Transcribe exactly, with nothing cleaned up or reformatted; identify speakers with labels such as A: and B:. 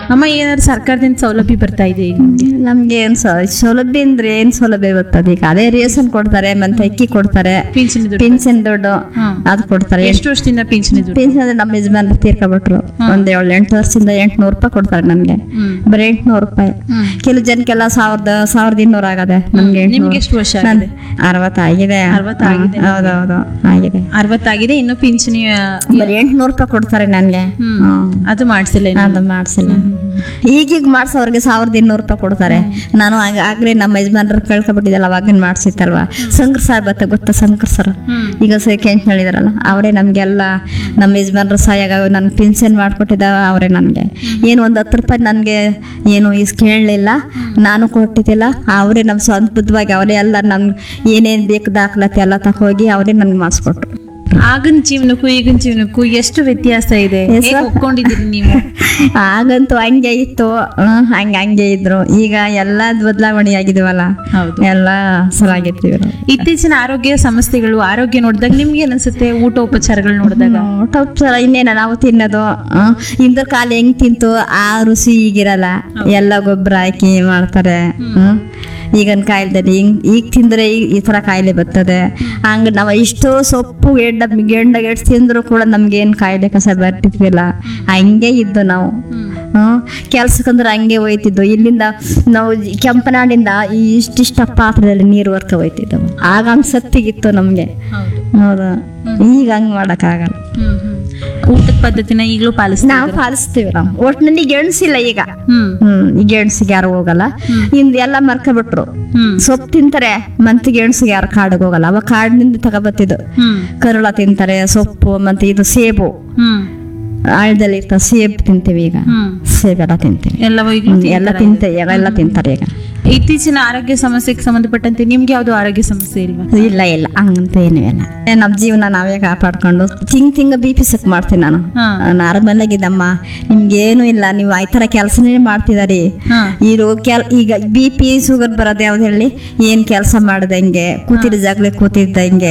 A: ಅಮ್ಮ ಏನಾದ್ರು ಸರ್ಕಾರದಿಂದ ಸೌಲಭ್ಯ ಬರ್ತಾ ಇದೆ ಈಗ ನಿಮ್ಗೆ?
B: ನಮ್ಗೆ ಏನ್ ಸೌ- ಸೌಲಭ್ಯ ಅಂದ್ರೆ ಏನ್ ಸೌಲಭ್ಯ ಬರ್ತದೆ ಈಗ? ಅದೇ ರೇಷನ್ ಕೊಡ್ತಾರೆ, ಮತ್ತೆ ಅಕ್ಕಿ ಕೊಡ್ತಾರೆ,
A: ಪಿಂಚಣಿ ದುಡ್ಡು
B: ಪಿನ್ಷನ್ ದುಡ್ಡು
A: ಹಾ.
B: ಅದು ಕೊಡ್ತಾರೆ.
A: ಎಷ್ಟು ವರ್ಷದಿಂದ ಪಿಂಚಣಿ ದುಡ್ಡು?
B: ಪಿನ್ಷನ್ ಅಂದ್ರೆ ನಮ್ಮ ಯಜಮಾನ್ರು ತೀರ್ಕೊಬಿಟ್ರು. ಒಂದ್ ಏಳು ಎಂಟು ವರ್ಷದಿಂದ ಎಂಟ್ನೂರು ರೂಪಾಯಿ ಕೊಡ್ತಾರೆ ನನ್ಗೆ,
A: ಹ್ಮ್.
B: ಬರೀ ಎಂಟ್ನೂರು ರೂಪಾಯಿ.
A: ಹ್ಮ್.
B: ಕೆಲವು ಜನಕ್ಕೆಲ್ಲ ಸಾವಿರದ ಸಾವಿರದ ಇನ್ನೂರು ಆಗದೆ, ನಮ್ಗೆ
A: ನಿಮ್ಗೆ ಎಷ್ಟು ವರ್ಷ ಆಗಿದೆ?
B: ಅರವತ್ತಾಗಿದೆ.
A: ಅರವತ್ತಾಗಿದೆ.
B: ಹೌದೌದು ಆಗಿದೆ.
A: ಅರವತ್ತಾಗಿದೆ, ಇನ್ನು ಪಿಂಚಣಿ ಆ,
B: ಬರೀ ಎಂಟ್ನೂರು ರೂಪಾಯಿ ಕೊಡ್ತಾರೆ ನನ್ಗೆ.
A: ಹ್ಮ್.
B: ಹ್ಮ್.
A: ಅದು ಮಾಡ್ಸಿಲ್ಲ ಇನ್ನು?
B: ಅದು ಮಾಡ್ಸಿಲ್ಲ. ಈಗೀಗ ಮಾಡ್ಸೋರ್ಗೆ ಸಾವಿರದ ಇನ್ನೂರು ರೂಪಾಯಿ ಕೊಡ್ತಾರೆ. ನಾನು ಆಗ- ಆಗ್ಲೇ ನಮ್ಮ ಯಜಮಾನ್ರು ಕೇಳ್ಕೊಬಿಟ್ಟಿದ್ದಲ್ಲ, ಅವಾಗಿನ ಮಾಡ್ಸಿತ್ತಲ್ವಾ. ಶಂಕರ್ ಸರ್ ಬತ್ತ ಗೊತ್ತಾ? ಶಂಕರ್ ಸರ್
A: ಹ್ಮ್.
B: ಈಗ ಸೆಕೆಂಡ್ ಹೇಳಿದಾರಲ್ಲ, ಅವರೇ ನಮ್ಗೆಲ್ಲ ನಮ್ಮ ಯಜಮಾನ್ರು ಸಹಾಯ ನನ್ಗೆ ಪಿನ್ಷನ್ ಮಾಡ್ಕೊಟ್ಟಿದ್ದ ಅವರೇ. ನನ್ಗೆ ಏನು ಒಂದ್ ಹತ್ತು ರೂಪಾಯಿ ನನ್ಗೆ ಏನು ಇಸ್ ಕೇಳಲಿಲ್ಲ, ನಾನು ಕೊಟ್ಟಿದ್ದಿಲ್ಲ. ಅವರೇ ನಮ್ ಸ್ವಂತ ಬುದ್ಧವಾಗಿ ಅವರೇ ಎಲ್ಲ ನನ್ಗೆ ಏನೇನ್ ಬೇಕು ದಾಖಲಾತಿ ಎಲ್ಲ ತಗೋಗಿ ಅವರೇ ನನ್ಗೆ ಮಾಡಿಸ್ಕೊಟ್ರು.
A: ಆಗಿನ ಜೀವನಕ್ಕೂ ಈಗಿನ ಜೀವನಕ್ಕೂ ಎಷ್ಟು ವ್ಯತ್ಯಾಸ ಇದೆ?
B: Yes,
A: ಹೇಗ್
B: sir.
A: ಒಪ್ಕೊಂಡಿದ್ದೀರಿ ನೀವು?
B: ಆಗಂತೂ ಹಂಗೆ ಇತ್ತು, ಹ್ಮ್, ಹಂಗ ಹಂಗೆ ಇದ್ರು. ಈಗ ಎಲ್ಲ ಬದಲಾವಣೆ ಆಗಿದವಲ್ಲ,
A: ಹೌದು.
B: ಎಲ್ಲ ಸರಾಗಿರ್ತೀವಿ ನಾವು.
A: ಇತ್ತೀಚಿನ ಆರೋಗ್ಯ ಸಮಸ್ಯೆಗಳು, ಆರೋಗ್ಯ ನೋಡಿದಾಗ ನಿಮ್ಗೆ ಏನ್ ಅನ್ಸುತ್ತೆ? ಊಟೋಪಚಾರಗಳು ನೋಡಿದಾಗ
B: ಊಟ ಇನ್ನೇನ ನಾವು ತಿನ್ನೋದು, ಹ್ಮ್, ಹಿಂದ್ರ ಕಾಲ ಹೆಂಗ್ ತಿಂತು ಆ ರುಚಿ ಈಗಿರಲ್ಲ. ಎಲ್ಲ ಗೊಬ್ಬರ ಹಾಕಿ ಮಾಡ್ತಾರೆ. ಹ್ಮ್ ಈಗಿನ ಕಾಯಿಲೆದಲ್ಲಿ ಹಿಂಗ್ ಈಗ ತಿಂದ್ರೆ ಈ ಈ ತರ ಕಾಯಿಲೆ ಬರ್ತದೆ. ಹಂಗ ನಾವು ಇಷ್ಟೋ ಸೊಪ್ಪು ಗೆಡ್ಡ ಗೆಂಡ ಗೆಡ್ ತಿಂದ್ರು ಕೂಡ ನಮ್ಗೆ ಏನ್ ಕಾಯಿಲೆ ಕಸ ಬರ್ತಿದ್ವಿಲ್ಲ. ಹಂಗೆ ಇದ್ದು ನಾವು. ಹ್ಮ್ ಕೆಲ್ಸಕ್ಕಂದ್ರೆ ಹಂಗೆ ಹೋಯ್ತಿದ್ದು. ಇಲ್ಲಿಂದ ನಾವು ಕೆಂಪನಾಡಿಂದ ಈ ಇಷ್ಟಿಷ್ಟ ಪಾತ್ರದಲ್ಲಿ ನೀರು ವರ್ಕ ಹೋಯ್ತಿದ್ದವು. ಆಗ ಹಂಗ್ ಸತ್ತಿಗಿತ್ತು ನಮ್ಗೆ. ಹೌದು, ಈಗ ಹಂಗ್ ಮಾಡಕ್ ಆಗಲ್ಲ.
A: ಊಟದ ಪದ್ಧತಿನ ಈಗಲೂ ಪಾಲಿಸ್ತೀವಿ?
B: ನಾವು ಪಾಲಿಸ್ತೀವಿ. ನಾವು ಒಟ್ಟಿನಲ್ಲಿ ಗೆಣಸಿಲ್ಲ ಈಗ.
A: ಹ್ಮ್
B: ಹ್ಮ್ ಈ ಗೆಣಸಿಗೆ ಯಾರು ಹೋಗಲ್ಲ. ಹಿಂದ್ ಎಲ್ಲ ಮರ್ಕೊಬಿಟ್ರು.
A: ಹ್ಮ್
B: ಸೊಪ್ಪು ತಿಂತಾರೆ, ಮತ್ತೆ ಗೆಣಸಿಗೆ ಯಾರು ಕಾಡಿಗೆ ಹೋಗಲ್ಲ. ಅವಾಗ ಕಾಡಿನಿಂದ ತಗೋಬತ್ತಿದ್ದು.
A: ಹ್ಮ್
B: ಕರುಳ ತಿಂತಾರೆ, ಸೊಪ್ಪು, ಮತ್ತೆ ಇದು ಸೇಬು,
A: ಹ್ಮ್
B: ಆಳದಲ್ಲಿ ಇರ್ತಾವ ಸೇಬ್ ತಿಂತೀವಿ ಈಗ.
A: ಹ್ಮ್
B: ಸೇಬೆಲ್ಲ ತಿಂತೀವಿ.
A: ಎಲ್ಲವೂ ಈಗಲೂ
B: ಹ್ಮ್, ಎಲ್ಲ
A: ತಿಂತಾರಾ?
B: ತಿಂತೇವೆ, ಎಲ್ಲ ತಿಂತಾರೆ ಈಗ.
A: ಇತ್ತೀಚಿನ ಆರೋಗ್ಯ ಸಮಸ್ಯೆಗೆ ಸಂಬಂಧಪಟ್ಟಂತೆ ನಿಮ್ಗೆ ಯಾವ್ದು ಆರೋಗ್ಯ ಸಮಸ್ಯೆ ಇಲ್ವಾ?
B: ಇಲ್ಲ ಇಲ್ಲ ಹಂಗಂತ ಏನೂ ಇಲ್ಲ. ನಮ್ ಜೀವನ ನಾವೇ ಕಾಪಾಡ್ಕೊಂಡು ತಿಂಗ್ ತಿಂಗ ಬಿ ಪಿ ಚೆಕ್ ಮಾಡ್ತೀನಿ ನಾನು.
A: ಹಾ.
B: ನಾರ್ಮಲ್ ಆಗಿದ್ದಮ್ಮ, ನಿಮ್ಗೇನು ಇಲ್ಲ, ನೀವು ಈ ತರ ಕೆಲಸನೇ ಮಾಡ್ತಿದಾರಿ.
A: ಹಾ.
B: ಈ ರೋಗ ಕೆಲ್ ಈಗ ಬಿ ಪಿ ಶುಗರ್ ಬರೋದು ಯಾವ್ದು ಹೇಳಿ? ಏನ್ ಕೆಲಸ ಮಾಡ್ದಂಗೆ, ಕೂತಿದ್ದ ಜಾಗಲೇ ಕೂತಿದ್ದಂಗೆ